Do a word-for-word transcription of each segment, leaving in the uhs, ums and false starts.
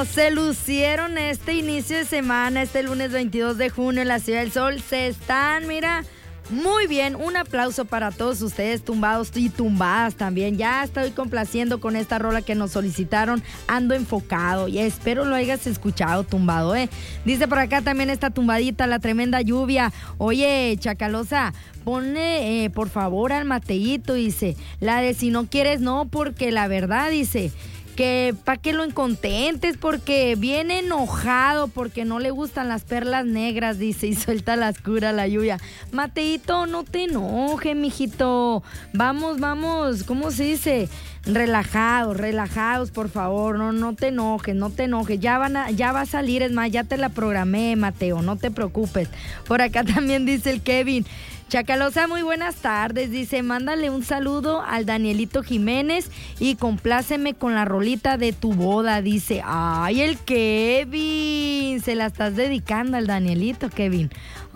se lucieron este inicio de semana, este lunes veintidós de junio en la Ciudad del Sol. Se están, mira, muy bien. Un aplauso para todos ustedes, tumbados y tumbadas también. Ya estoy complaciendo con esta rola que nos solicitaron. Ando enfocado y espero lo hayas escuchado, tumbado, ¿eh? Dice por acá también esta tumbadita, la tremenda lluvia. Oye, Chacalosa, ponle eh, por favor al Mateito, dice. La de si no quieres no, porque la verdad, dice, que pa' que lo incontentes, porque viene enojado, porque no le gustan las perlas negras, dice, y suelta las curas la lluvia. Mateito, no te enojes, mijito. Vamos, vamos, ¿cómo se dice? Relajados, relajados, por favor, no, no te enojes, no te enojes. Ya van a, ya va a salir, es más, ya te la programé, Mateo, no te preocupes. Por acá también dice el Kevin. Chacalosa, muy buenas tardes, dice, mándale un saludo al Danielito Jiménez y compláceme con la rolita de tu boda, dice. Ay, el Kevin, se la estás dedicando al Danielito, Kevin.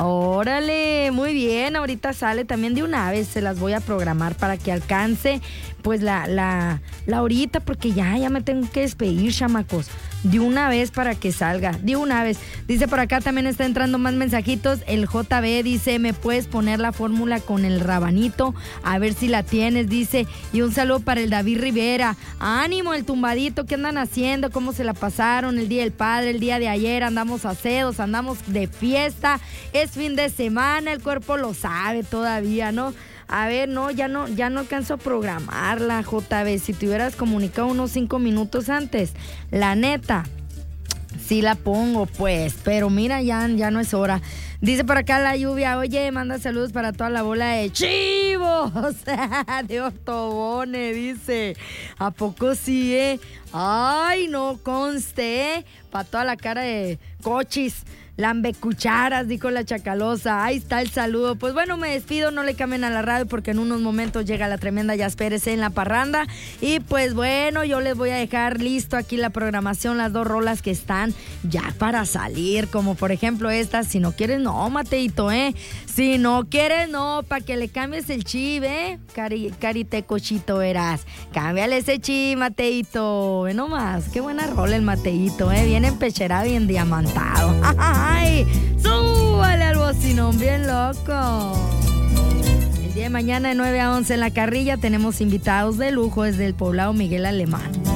Órale, muy bien, ahorita sale también de una vez, se las voy a programar para que alcance pues la, la, la horita, porque ya, ya me tengo que despedir, chamacos. De una vez para que salga, de una vez. Dice por acá también está entrando más mensajitos. El J B dice, ¿me puedes poner la fórmula con el rabanito? A ver si la tienes, dice. Y un saludo para el David Rivera. Ánimo, el tumbadito, ¿qué andan haciendo? ¿Cómo se la pasaron el día del padre? El día de ayer andamos asedos, andamos de fiesta. Es fin de semana, el cuerpo lo sabe todavía, ¿no? A ver, no, ya no, ya no alcanzo a programarla, J B. Si te hubieras comunicado unos cinco minutos antes, la neta, sí la pongo, pues. Pero mira, ya, ya no es hora. Dice por acá la lluvia, oye, manda saludos para toda la bola de chivos, de Ortobone, dice. ¿A poco sí, eh? Ay, no conste, eh. Para toda la cara de cochis. Lambe cucharas, dijo la Chacalosa. Ahí está el saludo. Pues bueno, me despido, no le cambien a la radio porque en unos momentos llega la tremenda Ya Espérese en la parranda. Y pues bueno, yo les voy a dejar listo aquí la programación, las dos rolas que están ya para salir, como por ejemplo esta, si no quieres no, Mateito, eh. Si no quieres no, para que le cambies el chip, eh. Cari, carite cochito, verás. Cámbiale ese chip, Mateito. Ve nomás, qué buena rola el Mateito, eh. Bien empecherado y endiamantado. ¡Ay! ¡Súbale al bocinón, bien loco! El día de mañana de nueve a once en La Carrilla tenemos invitados de lujo desde el poblado Miguel Alemán.